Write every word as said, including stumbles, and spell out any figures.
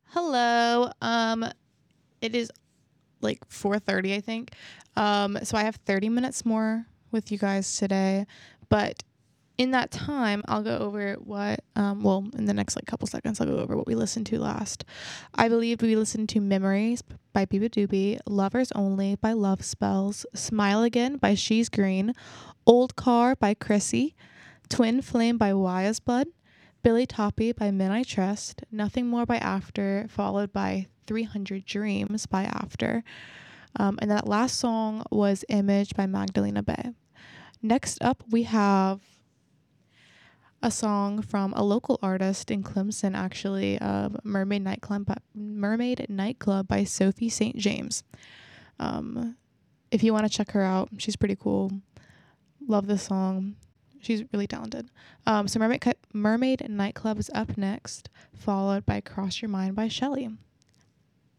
Hello. Um, it is like four thirty, I think. Um, so I have thirty minutes more with you guys today, but in that time, I'll go over what, um, well, in the next like couple seconds, I'll go over what we listened to last. I believe we listened to Memories by Biba Doobie, Lovers Only by Love Spells, Smile Again by She's Green, Old Car by Chrissy, Twin Flame by Wya's Blood, Billy Toppy by Men I Trust, Nothing More by After, followed by three hundred Dreams by After. Um, and that last song was Image by Magdalena Bay. Next up, we have a song from a local artist in Clemson, actually, of Mermaid Nightclub by, Mermaid Nightclub by Sophie Saint James. Um, if you want to check her out, she's pretty cool. Love this song. She's really talented. Um, so Mermaid, Mermaid Nightclub is up next, followed by Cross Your Mind by Shelly.